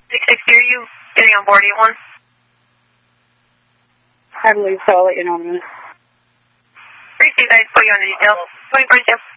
660, are you getting on board 81? I believe so. I'll let you know in a minute. 32 guys, put you on the detail. 2042.